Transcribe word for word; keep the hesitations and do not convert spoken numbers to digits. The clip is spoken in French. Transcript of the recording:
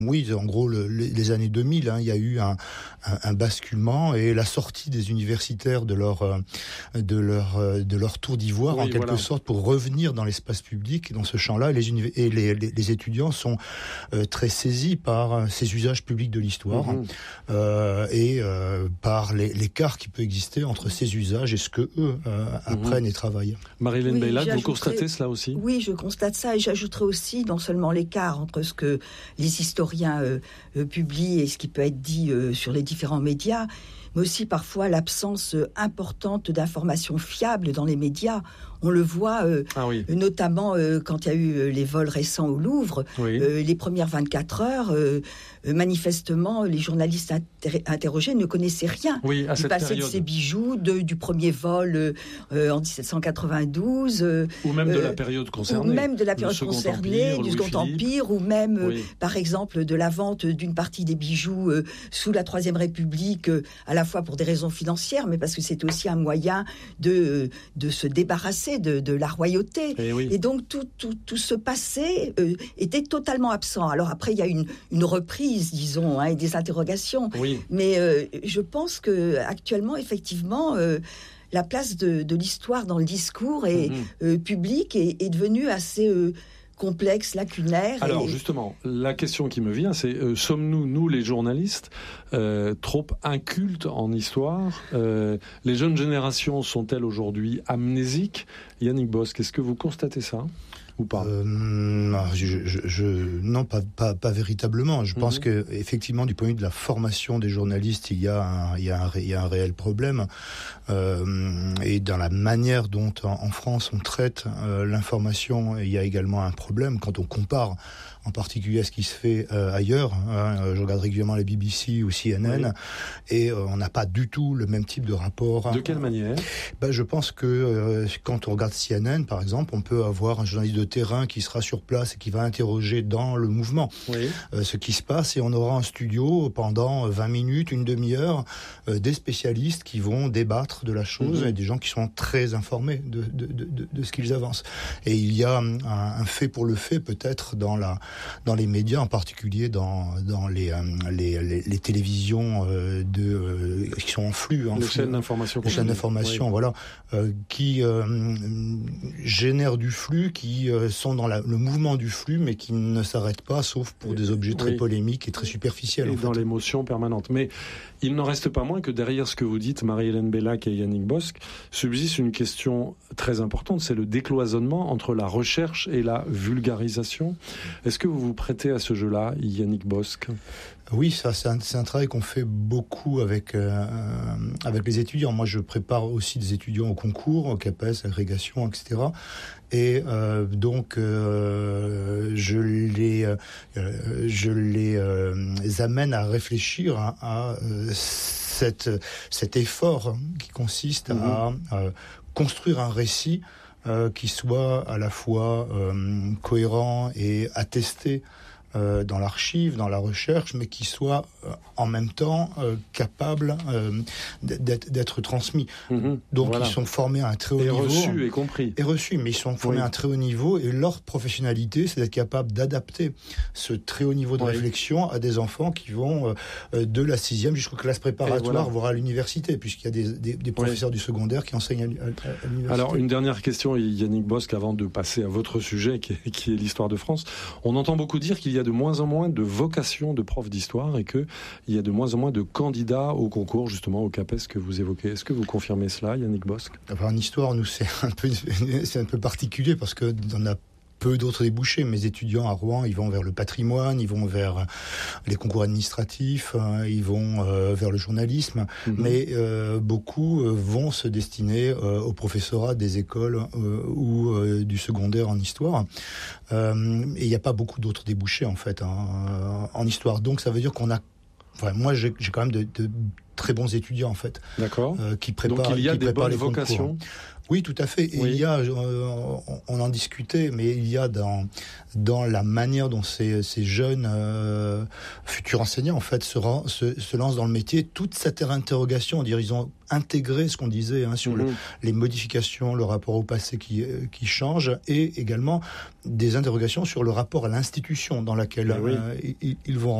Oui, en gros, le, les, les années deux mille, hein, il y a eu un, un, un basculement et la sortie des universitaires de leur, euh, de leur, euh, de leur tour d'ivoire, oui, en quelque voilà. sorte, pour revenir dans l'espace public, dans ce champ-là. Les, univ- et les, les, les étudiants sont euh, très saisis par euh, ces usages publics de l'histoire mmh. euh, et euh, par les, l'écart qui peut exister entre ces usages et ce que eux euh, apprennent mmh. et travaillent. Marie-Hélène oui, Beylac, vous constatez cela aussi ? Oui, je constate ça et j'ajouterai aussi non seulement l'écart entre ce que les historiens Euh, euh, publie et ce qui peut être dit euh, sur les différents médias, mais aussi parfois l'absence euh, importante d'informations fiables dans les médias. On le voit euh, ah oui. notamment euh, quand il y a eu euh, les vols récents au Louvre, oui. euh, les premières vingt-quatre heures, euh, euh, manifestement, les journalistes inter- interrogés ne connaissaient rien oui, à du cette passé période. de ces bijoux, de, du premier vol euh, en dix-sept cent quatre-vingt-douze. Euh, ou même de la période concernée. Ou même de la période concernée, Empire, du Second Empire, ou même, oui. euh, par exemple, de la vente d'une partie des bijoux euh, sous la Troisième République, euh, à la fois pour des raisons financières, mais parce que c'est aussi un moyen de, euh, de se débarrasser De, de la royauté. Et, oui. et donc tout, tout, tout ce passé euh, était totalement absent. Alors après, il y a une, une reprise, disons, hein, et des interrogations. Oui. Mais euh, je pense qu'actuellement, effectivement, euh, la place de, de l'histoire dans le discours est, mm-hmm. euh, public est, est devenue assez... Euh, complexe, lacunaire. Alors et... justement, la question qui me vient, c'est euh, sommes-nous, nous les journalistes, euh, trop incultes en histoire ? euh, Les jeunes générations sont-elles aujourd'hui amnésiques ? Yannick Bosque, est-ce que vous constatez ça ? Ou pas euh, non, je, je, je, non pas, pas, pas véritablement. Je mm-hmm. pense que effectivement, du point de vue de la formation des journalistes, il y a un, il y a un, il y a un réel problème. Euh, et dans la manière dont en, en France on traite euh, l'information, il y a également un problème quand on compare en particulier à ce qui se fait euh, ailleurs. Hein. Je regarde régulièrement la B B C ou C N N, oui. et euh, on n'a pas du tout le même type de rapport. De quelle manière ? Ben, je pense que euh, quand on regarde C N N, par exemple, on peut avoir un journaliste de terrain qui sera sur place et qui va interroger dans le mouvement oui. euh, ce qui se passe, et on aura en studio pendant vingt minutes, une demi-heure, euh, des spécialistes qui vont débattre de la chose, mmh. et des gens qui sont très informés de, de, de, de, de ce qu'ils avancent. Et il y a un, un fait pour le fait, peut-être, dans la dans les médias, en particulier dans dans les euh, les, les, les télévisions euh, de euh, qui sont en flux, en les flux, chaînes d'information, les chaînes d'information, oui. voilà, euh, qui euh, génèrent du flux, qui euh, sont dans la, le mouvement du flux, mais qui ne s'arrêtent pas, sauf pour des objets très oui. polémiques et très superficiels. Et en dans fait. l'émotion permanente. Mais il n'en reste pas moins que derrière ce que vous dites, Marie-Hélène Beylac et Yannick Bosque, subsiste une question très importante, c'est le décloisonnement entre la recherche et la vulgarisation. Est-ce que vous vous prêtez à ce jeu-là, Yannick Bosque ? Oui, ça, c'est un, c'est un travail qu'on fait beaucoup avec euh, avec les étudiants. Moi, je prépare aussi des étudiants au concours, au CAPES, agrégation, et cetera. Et euh, donc, euh, je les euh, je les euh, amène à réfléchir à, à euh, cette cet effort qui consiste mmh. à, à construire un récit euh, qui soit à la fois euh, cohérent et attesté Euh, dans l'archive, dans la recherche, mais qui soit euh, en même temps euh, capable euh, d'être, d'être transmis. Mmh, Donc voilà. Ils sont formés à un très haut et niveau. Et reçus, et compris. Et reçus, mais ils sont formés oui. à un très haut niveau, et leur professionnalité, c'est d'être capable d'adapter ce très haut niveau de oui. réflexion à des enfants qui vont euh, de la sixième jusqu'aux classes préparatoires, voilà. voire à l'université, puisqu'il y a des, des, des professeurs oui. du secondaire qui enseignent à, à, à l'université. Alors, une dernière question, Yannick Bosque, avant de passer à votre sujet, qui est, qui est l'histoire de France. On entend beaucoup dire qu'il y a de moins en moins de vocation de prof d'histoire et qu'il y a de moins en moins de candidats au concours, justement, au CAPES que vous évoquez. Est-ce que vous confirmez cela, Yannick Bosque ? Enfin, en histoire, nous, c'est un peu, c'est un peu particulier parce que on a peu d'autres débouchés. Mes étudiants à Rouen, ils vont vers le patrimoine, ils vont vers les concours administratifs, euh, ils vont euh, vers le journalisme, mmh. mais euh, beaucoup euh, vont se destiner euh, au professorat des écoles euh, ou euh, du secondaire en histoire. Euh, et il n'y a pas beaucoup d'autres débouchés, en fait, hein, en histoire. Donc, ça veut dire qu'on a... Enfin, moi, j'ai, j'ai quand même de, de très bons étudiants, en fait. D'accord. Euh, qui préparent, Donc, il y a qui des préparent bonnes les vocations. concours. Oui, tout à fait. Et oui. il y a, euh, on en discutait, mais il y a dans dans la manière dont ces, ces jeunes euh, futurs enseignants en fait se, se, se lancent dans le métier, toute cette interrogation, on dirait, ils ont intégré ce qu'on disait hein, sur mm-hmm. le, les modifications, le rapport au passé qui qui change, et également des interrogations sur le rapport à l'institution dans laquelle oui. euh, ils, ils vont